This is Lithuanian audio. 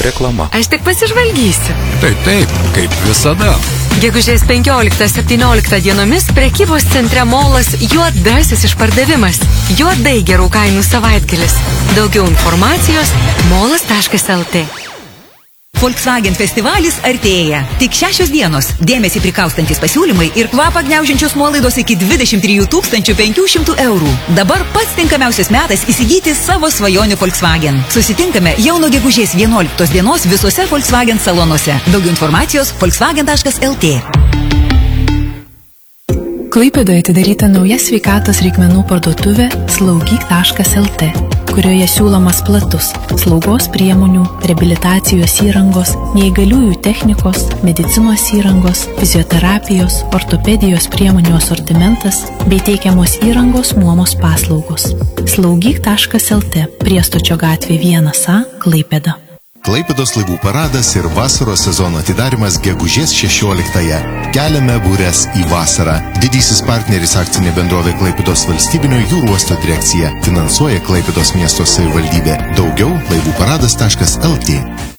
reklama. Aš tik pasižvalgysiu. Taip, kaip visada. Gegužės 15-17 dienomis prekybos centre Molas juodasis išpardavimas. Juodai gerų kainų savaitgalis. Daugiau informacijos molas.lt. Volkswagen festivalis artėja. Tik 6 dienos. Dėmesį prikaustantis pasiūlymai ir kvapą gniaužiančios nuolaidos iki 23 500 eurų. Dabar pats tinkamiausias metas įsigyti savo svajonių Volkswagen. Susitinkame jau nuo gegužės 11 dienos visuose Volkswagen salonuose. Daugiau informacijos volkswagen.lt. Klaipėdoje atidaryta nauja sveikatos reikmenų parduotuvė slaugyk.lt, kurioje siūlomas platus slaugos priemonių, reabilitacijos įrangos, neįgaliųjų technikos, medicinos įrangos, fizioterapijos, ortopedijos priemonių asortimentas bei teikiamos įrangos nuomos paslaugos. Slaugyk.lt, Priestočio gatvė 1A, Klaipėda. Klaipėdos laivų paradas ir vasaros sezono atidarimas gegužės 16-ąją. Keliame būres į vasarą. Didysis partneris akcinė bendrovė Klaipėdos valstybinio jūrų uosto direkcija. Finansuoja Klaipėdos miesto savivaldybė. Daugiau laivųparadas.lt.